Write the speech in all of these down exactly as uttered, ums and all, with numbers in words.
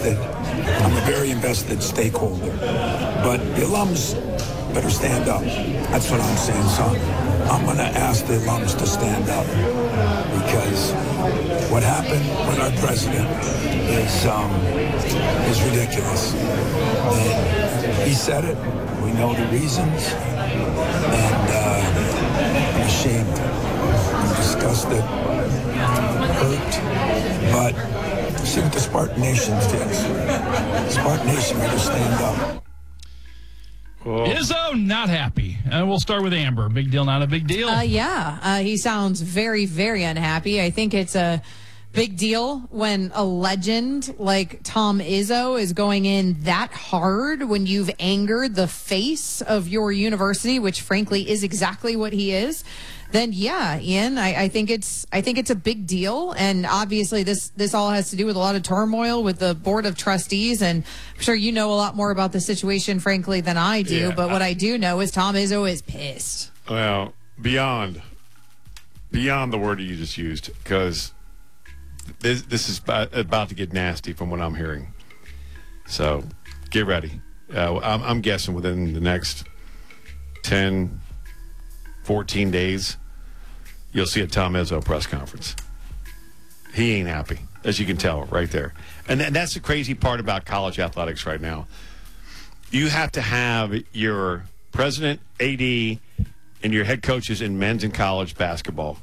invested. I'm a very invested stakeholder. But the alums better stand up. That's what I'm saying, son. I'm going to ask the alums to stand up because what happened with our president is um, is ridiculous. And he said it. We know the reasons. And uh, I'm ashamed. I'm disgusted. Hurt. But see what the Spartan Nation did. Spartan Nation better stand up. Whoa. Izzo not happy. Uh, we'll start with Amber. Big deal, not a big deal? Uh, yeah, uh, he sounds very, very unhappy. I think it's a big deal when a legend like Tom Izzo is going in that hard when you've angered the face of your university, which frankly is exactly what he is. Then yeah, Ian, I, I think it's I think it's a big deal, and obviously this this all has to do with a lot of turmoil with the board of trustees, and I'm sure you know a lot more about the situation, frankly, than I do. Yeah, but what I, I do know is Tom Izzo is pissed. Well, beyond beyond the word you just used, because this this is about, about to get nasty from what I'm hearing. So get ready. Uh, I'm, I'm guessing within the next ten, fourteen days, you'll see a Tom Izzo press conference. He ain't happy, as you can tell right there. And th- that's the crazy part about college athletics right now. You have to have your president, A D, and your head coaches in men's and college basketball,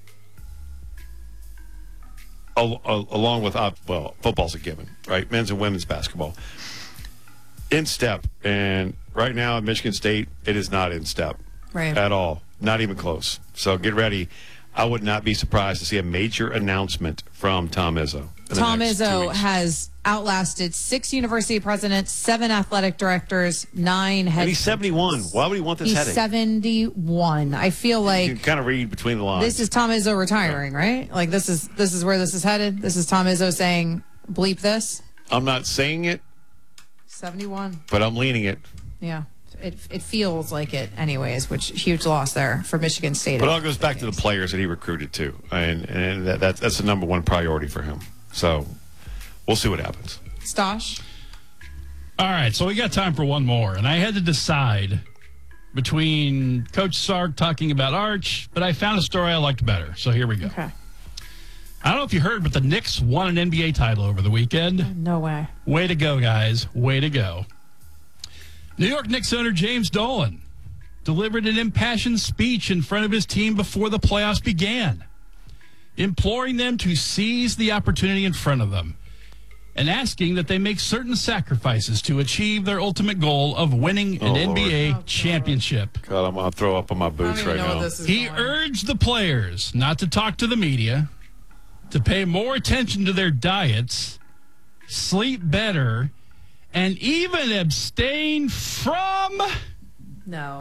al- al- along with, uh, well, football's a given, right? Men's and women's basketball. In step. And right now at Michigan State, it is not in step right. at all. Not even close. So get ready. I would not be surprised to see a major announcement from Tom Izzo. Tom Izzo has outlasted six university presidents, seven athletic directors, nine head. And he's seventy-one. Why would he want this he's headache? seventy-one. I feel like you can kind of read between the lines. This is Tom Izzo retiring, yeah. right? Like this is this is where this is headed. This is Tom Izzo saying, "Bleep this." I'm not saying it. seventy-one. But I'm leaning it. Yeah. It it feels like it anyways, which huge loss there for Michigan State. But it all goes back to the players that he recruited too, and and that, that that's the number one priority for him. So we'll see what happens. Stosh? All right, so we got time for one more, and I had to decide between Coach Sark talking about Arch, but I found a story I liked better, so here we go. Okay. I don't know if you heard, but the Knicks won an N B A title over the weekend. No way. Way to go, guys. Way to go. New York Knicks owner James Dolan delivered an impassioned speech in front of his team before the playoffs began, imploring them to seize the opportunity in front of them and asking that they make certain sacrifices to achieve their ultimate goal of winning an oh, N B A oh, championship. God, I'm going to throw up on my boots right now. He going. urged the players not to talk to the media, to pay more attention to their diets, sleep better, and even abstain from... No.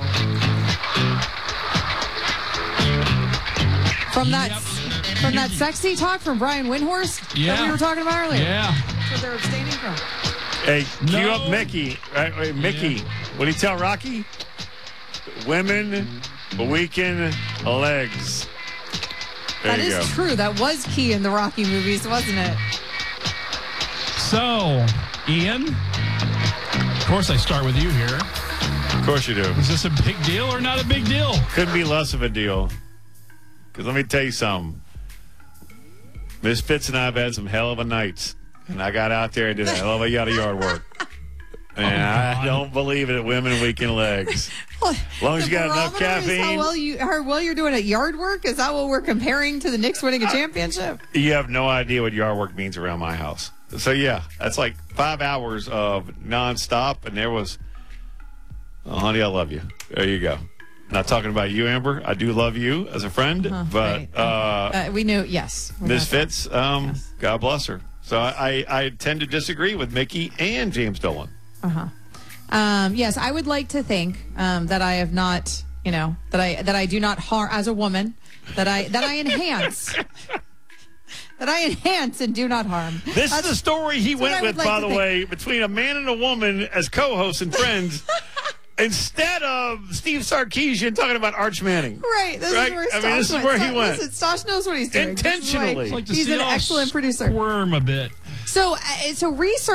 From that Yep. from that sexy talk from Brian Windhorst Yeah. that we were talking about earlier. Yeah. That's what they're abstaining from. Hey, cue No. up Mickey. Right, wait, Mickey, Yeah. what did he tell Rocky? Women weaken legs. There That you is go. true. That was key in the Rocky movies, wasn't it? So, Ian, of course I start with you here. Of course you do. Is this a big deal or not a big deal? Couldn't be less of a deal. Because let me tell you something. Miss Fitz and I have had some hell of a nights. And I got out there and did a hell of a lot of yard work. And Oh, I don't believe it, women weaken legs. What? As long as The you got enough barometer is caffeine. How well, you, how well you're doing at yard work? Is that what we're comparing to the Knicks winning a championship? You have no idea what yard work means around my house. So, yeah, that's like five hours of nonstop. And there was, oh, honey, I love you. There you go. Not talking about you, Amber. I do love you as a friend. Uh-huh, but right. uh, uh, we knew, yes. Miss Fitz, um, Yes. God bless her. So I, I tend to disagree with Mickey and James Dolan. Uh-huh. Um, yes, I would like to think um, that I have not, you know, that I that I do not harm as a woman, that I that I enhance, that I enhance and do not harm. This That's, is the story he went with, like by to the think. way, between a man and a woman as co-hosts and friends, instead of Steve Sarkisian talking about Arch Manning. Right. This Right? is where I Stosh mean, this is went. where he Stosh- went. Listen, Stosh knows what he's doing. This is why Intentionally. It's like to He's see an y'all excellent producer. Squirm a bit. So, uh, so research.